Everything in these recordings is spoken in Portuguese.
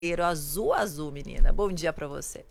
azul, menina. Bom dia pra você.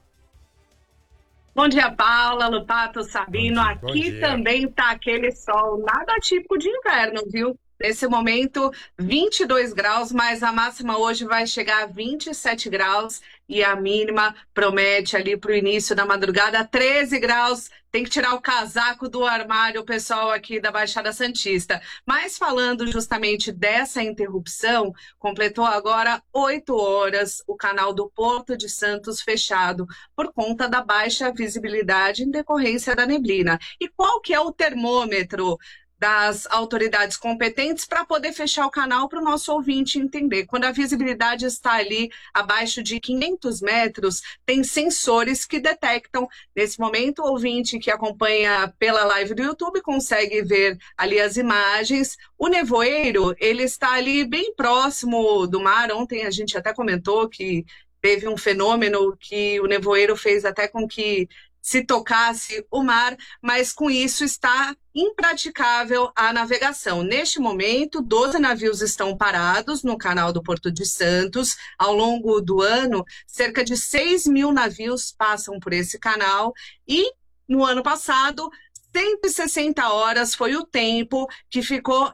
Bom dia, Paula, Lupato, Sabino. Aqui também tá aquele sol, nada típico de inverno, viu? Nesse momento, 22 graus, mas a máxima hoje vai chegar a 27 graus e a mínima promete ali para o início da madrugada 13 graus. Tem que tirar o casaco do armário, o pessoal aqui da Baixada Santista. Mas falando justamente dessa interrupção, completou agora 8 horas o canal do Porto de Santos fechado por conta da baixa visibilidade em decorrência da neblina. E qual que é o termômetro das autoridades competentes para poder fechar o canal para o nosso ouvinte entender? Quando a visibilidade está ali abaixo de 500 metros, tem sensores que detectam. Nesse momento, o ouvinte que acompanha pela live do YouTube consegue ver ali as imagens. O nevoeiro, ele está ali bem próximo do mar. Ontem a gente até comentou que teve um fenômeno que o nevoeiro fez até com que se tocasse o mar, mas com isso está impraticável a navegação. Neste momento, 12 navios estão parados no canal do Porto de Santos. Ao longo do ano, cerca de 6.000 navios passam por esse canal e, no ano passado, 160 horas foi o tempo que ficou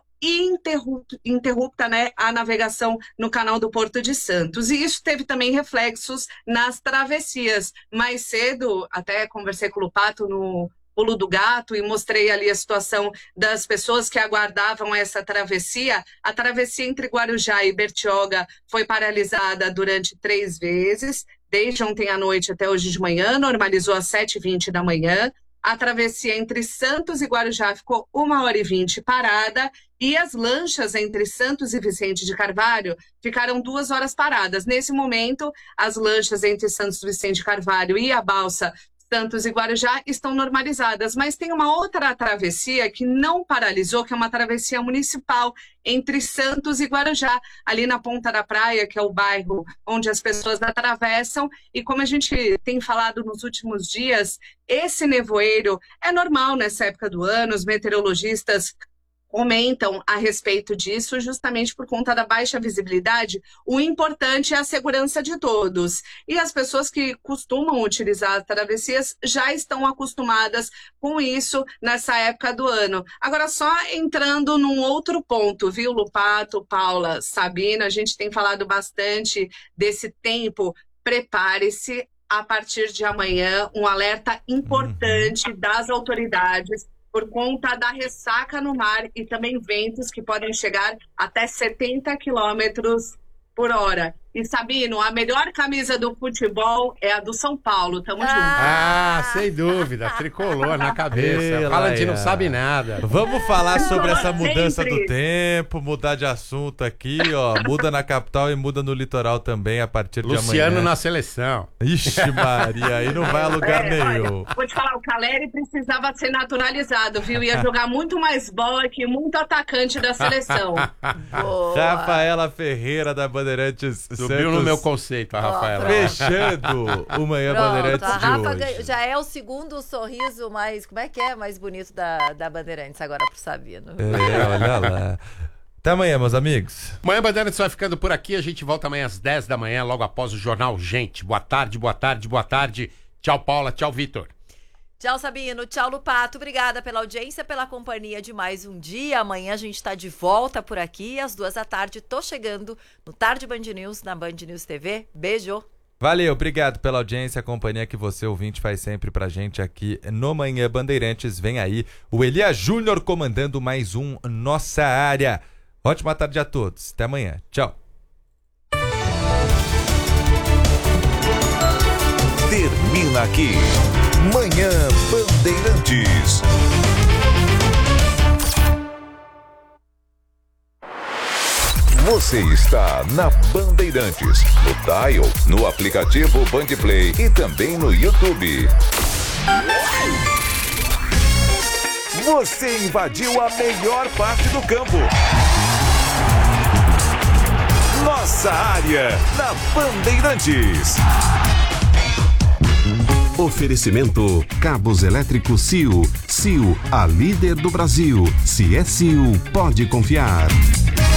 interrupta, né, a navegação no canal do Porto de Santos. E isso teve também reflexos nas travessias. Mais cedo, até conversei com o Lupato no Pulo do Gato e mostrei ali a situação das pessoas que aguardavam essa travessia. A travessia entre Guarujá e Bertioga foi paralisada durante 3 vezes, desde ontem à noite até hoje de manhã, normalizou às 7h20 da manhã. A travessia entre Santos e Guarujá ficou 1h20 parada e as lanchas entre Santos e Vicente de Carvalho ficaram 2 horas paradas. Nesse momento, as lanchas entre Santos e Vicente de Carvalho e a balsa Santos e Guarujá estão normalizadas, mas tem uma outra travessia que não paralisou, que é uma travessia municipal entre Santos e Guarujá, ali na ponta da praia, que é o bairro onde as pessoas atravessam. E como a gente tem falado nos últimos dias, esse nevoeiro é normal nessa época do ano, os meteorologistas comentam a respeito disso, justamente por conta da baixa visibilidade. O importante é a segurança de todos. E as pessoas que costumam utilizar as travessias já estão acostumadas com isso nessa época do ano. Agora, só entrando num outro ponto, viu, Lupato, Paula, Sabina, a gente tem falado bastante desse tempo. Prepare-se, a partir de amanhã, um alerta importante das autoridades por conta da ressaca no mar e também ventos que podem chegar até 70 quilômetros por hora. E Sabino, a melhor camisa do futebol é a do São Paulo. Tamo junto. Sem dúvida. Tricolor na cabeça. Fala de não sabe nada. Vamos falar sobre essa mudança do tempo, mudar de assunto aqui, ó. Muda na capital e muda no litoral também a partir de amanhã. Luciano na seleção. Ixi, Maria, aí não vai a lugar nenhum. Olha, vou te falar, o Caleri precisava ser naturalizado, viu? Ia jogar muito mais bola que muito atacante da seleção. Rafaela Ferreira, da Bandeirantes Subiu no meu conceito, a Rafaela. Fechando o Manhã Bandeirantes a Rafa de hoje. já é o segundo sorriso mais, como é que é? Mais bonito da Bandeirantes agora pro Sabino. Olha lá. Até amanhã, meus amigos. Manhã Bandeirantes vai ficando por aqui. A gente volta amanhã às 10 da manhã, logo após o Jornal Gente. Boa tarde, boa tarde, boa tarde. Tchau, Paula. Tchau, Vitor. Tchau, Sabino. Tchau, Lupato. Obrigada pela audiência, pela companhia de mais um dia. Amanhã a gente tá de volta por aqui. Às 2 da tarde, tô chegando no Tarde Band News, na Band News TV. Beijo. Valeu, obrigado pela audiência, a companhia que você, ouvinte, faz sempre pra gente aqui no Manhã Bandeirantes. Vem aí o Elias Júnior comandando mais um Nossa Área. Ótima tarde a todos. Até amanhã. Tchau. Termina aqui Manhã Bandeirantes. Você está na Bandeirantes, no Dial, no aplicativo Bandplay e também no YouTube. Você invadiu a melhor parte do campo. Nossa Área, na Bandeirantes. Oferecimento Cabos Elétricos Sil. Sil, a líder do Brasil. Se é Sil, pode confiar.